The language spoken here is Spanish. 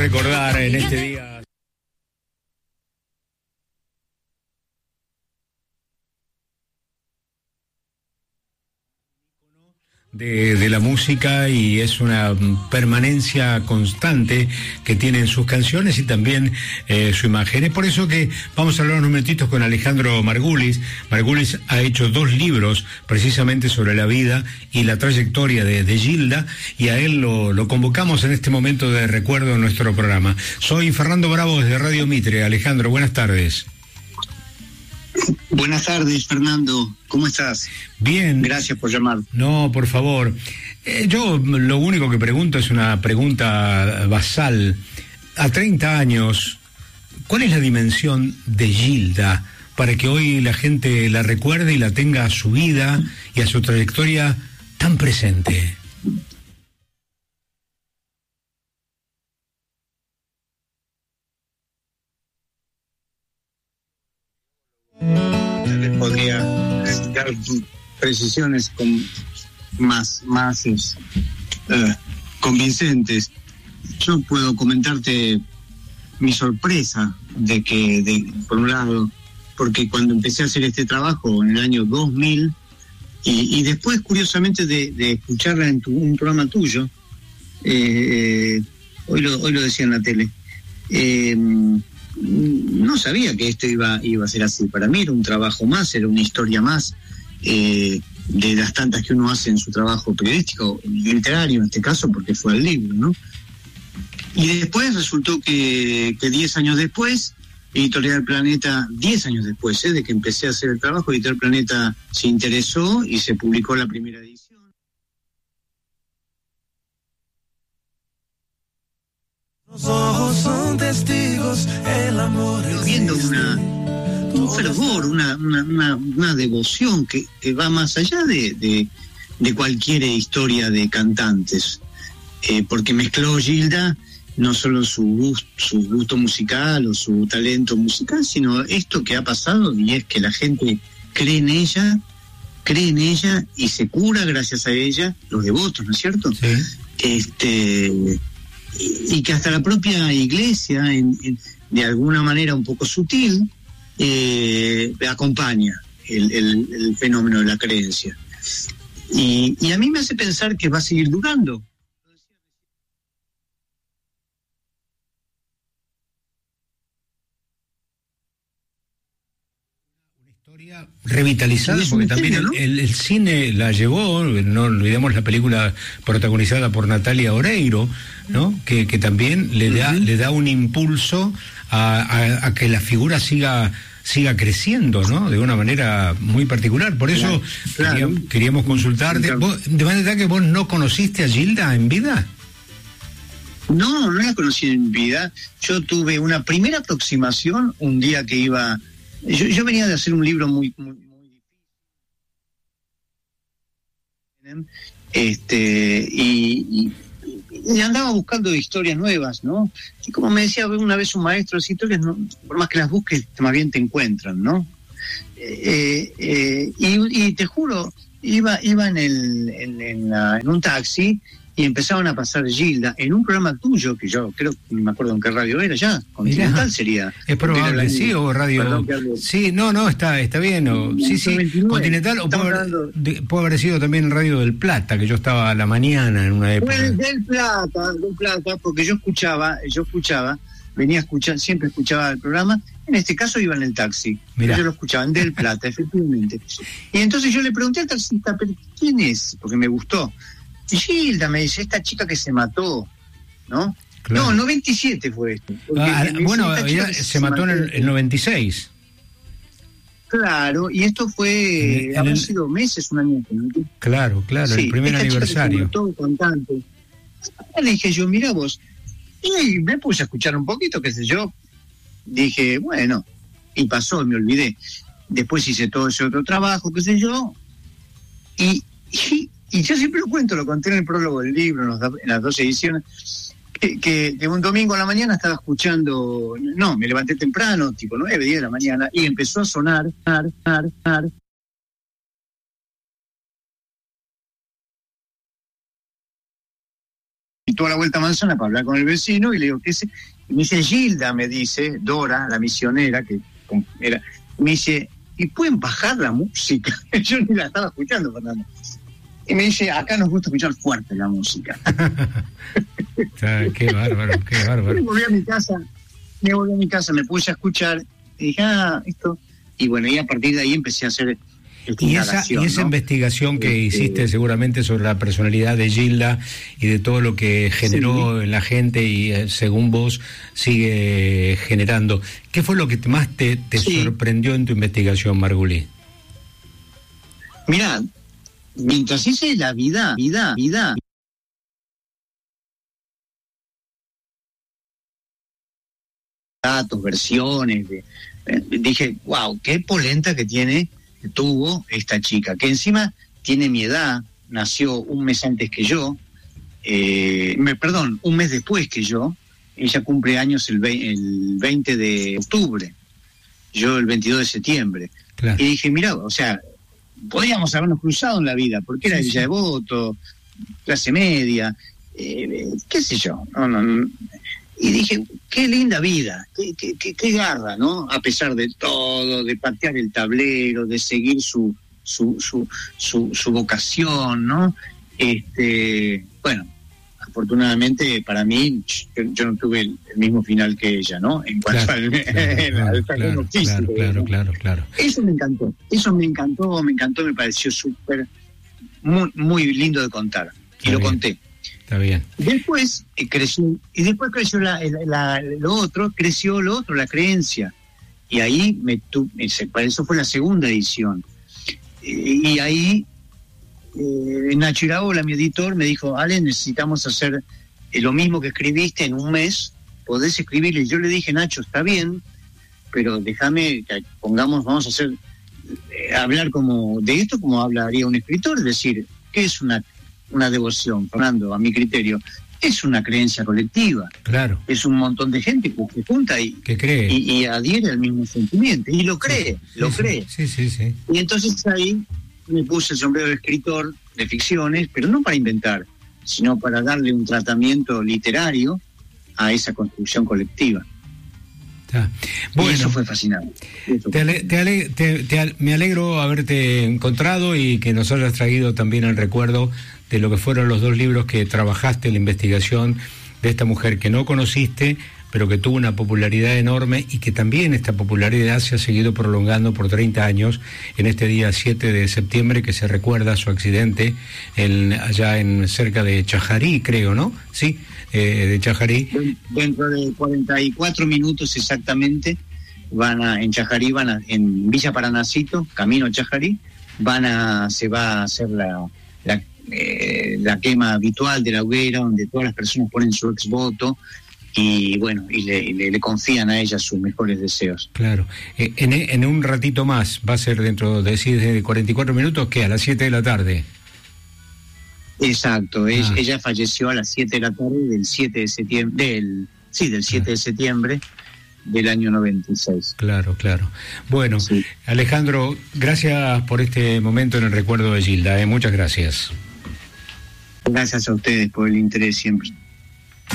recordar en este día de la música, y es una permanencia constante que tienen sus canciones y también su imagen. Es por eso que vamos a hablar unos minutitos con Alejandro Margulis. Margulis ha hecho 2 libros precisamente sobre la vida y la trayectoria de Gilda, y a él lo convocamos en este momento de recuerdo en nuestro programa. Soy Fernando Bravo desde Radio Mitre. Alejandro, buenas tardes. Buenas tardes, Fernando. ¿Cómo estás? Bien. Gracias por llamar. No, por favor. Yo lo único que pregunto es una pregunta basal. A 30 años, ¿cuál es la dimensión de Gilda para que hoy la gente la recuerde y la tenga a su vida y a su trayectoria tan presente? Podría dar precisiones más convincentes. Yo puedo comentarte mi sorpresa por un lado, porque cuando empecé a hacer este trabajo en el año 2000, y después, curiosamente, de escucharla en un programa tuyo, hoy lo decía en la tele, no sabía que esto iba a ser así. Para mí era un trabajo más, era una historia más de las tantas que uno hace en su trabajo periodístico, literario en este caso, porque fue el libro, ¿no? Y después resultó que 10 años después, Editorial Planeta, 10 años después de que empecé a hacer el trabajo, Editorial Planeta se interesó y se publicó la primera edición. Los ojos son testigos, el amor es viendo un fervor, una devoción que va más allá de cualquier historia de cantantes, porque mezcló Gilda no solo su gusto musical o su talento musical, sino esto que ha pasado, y es que la gente cree en ella y se cura gracias a ella, los devotos, ¿no es cierto? Sí. Y que hasta la propia iglesia, de alguna manera un poco sutil, acompaña el fenómeno de la creencia. Y a mí me hace pensar que va a seguir durando. Revitalizada, porque también ¿no? el cine la llevó, no olvidemos la película protagonizada por Natalia Oreiro, ¿no? Que también le da un impulso a que la figura siga creciendo, ¿no? De una manera muy particular. Por eso queríamos consultarte. ¿De manera que vos no conociste a Gilda en vida? No la conocí en vida. Yo tuve una primera aproximación un día que iba... Yo venía de hacer un libro muy difícil, y andaba buscando historias nuevas, ¿no? Y como me decía una vez un maestro, las historias, no, por más que las busques, más bien te encuentran, ¿no? Y te juro, iba en un taxi y empezaban a pasar Gilda en un programa tuyo, que yo creo, no me acuerdo en qué radio era ya, Continental sería. Es probable, sí, o radio. Sí, no, está bien, sí, 99, Continental, o puede haber sido también Radio del Plata, que yo estaba a la mañana en una época. Pues del Plata, porque yo escuchaba, siempre escuchaba el programa, en este caso iba en el taxi, yo lo escuchaba en Del Plata, efectivamente. Y entonces yo le pregunté al taxista, ¿pero quién es? Porque me gustó. Y Gilda, me dice, esta chica que se mató, ¿no? Claro. No, 97 fue esto. Ella se mató en el 96. Claro, y esto fue, habrá sido meses, un año. Claro, sí, el primer aniversario. Todo cantante. Le dije yo, mira vos, y me puse a escuchar un poquito, qué sé yo. Dije, bueno, y pasó, me olvidé. Después hice todo ese otro trabajo, qué sé yo, y yo siempre lo conté en el prólogo del libro, en las 2 ediciones, que un domingo a la mañana estaba escuchando, me levanté temprano, tipo 9, 10 de la mañana, y empezó a sonar, toda la vuelta a Manzana para hablar con el vecino y le digo, ¿qué es? Y me dice, Gilda, me dice, Dora, la misionera, que era, me dice, ¿y pueden bajar la música? Yo ni la estaba escuchando, Fernando. Y me dice, acá nos gusta escuchar fuerte la música. Qué bárbaro, qué bárbaro. Me volví a mi casa, me puse a escuchar, y dije, esto. Y bueno, y a partir de ahí empecé a hacer y esa investigación que hiciste seguramente sobre la personalidad de Gilda y de todo lo que generó en la gente y según vos sigue generando. ¿Qué fue lo que más te sorprendió en tu investigación, Margulí? Mirá, mientras hice la vida, datos, versiones, dije, wow, qué polenta que tuvo esta chica, que encima tiene mi edad, nació un mes antes que yo, un mes después que yo, ella cumple años el 20 de octubre, yo el 22 de septiembre. Claro. Y dije, mira, o sea, podíamos habernos cruzado en la vida, porque era ella devoto, clase media, qué sé yo, no. Y dije, qué linda vida, qué garra, ¿no? A pesar de todo, de patear el tablero, de seguir su vocación, ¿no? Bueno, afortunadamente para mí, yo no tuve el mismo final que ella, ¿no? En cuanto al terreno físico. Claro. Eso me encantó, me pareció súper, muy, muy lindo de contar. Y lo conté. Está bien. Después creció lo otro, la creencia. Y ahí eso fue la segunda edición. Y ahí Nacho Iraola, mi editor, me dijo, Ale, necesitamos hacer lo mismo que escribiste en un mes, podés escribirle. Y yo le dije, Nacho, está bien, pero déjame que vamos a hacer, hablar como de esto como hablaría un escritor, es decir, ¿qué es una devoción, Fernando? A mi criterio, es una creencia colectiva. Claro. Es un montón de gente que se junta y que cree y adhiere al mismo sentimiento. Y lo cree, Sí. Y entonces ahí me puse el sombrero de escritor de ficciones, pero no para inventar, sino para darle un tratamiento literario a esa construcción colectiva. Bueno, y eso fue fascinante. Me alegro haberte encontrado y que nos hayas traído también el recuerdo de lo que fueron los 2 libros que trabajaste en la investigación de esta mujer que no conociste, pero que tuvo una popularidad enorme y que también esta popularidad se ha seguido prolongando por 30 años en este día 7 de septiembre que se recuerda su accidente allá cerca de Chajarí, creo, ¿no? Sí, de Chajarí. Dentro de 44 minutos exactamente en Villa Paranacito, camino a Chajarí, se va a hacer la quema habitual de la hoguera, donde todas las personas ponen su exvoto y bueno, y le confían a ella sus mejores deseos. Claro. En un ratito más, va a ser dentro de 44 minutos, ¿qué? A las 7 de la tarde. Exacto, ella falleció a las 7 de la tarde del 7 de septiembre, del 7 de septiembre del año 96. Claro. Bueno, sí. Alejandro, gracias por este momento en el recuerdo de Gilda, muchas gracias. Gracias a ustedes por el interés siempre.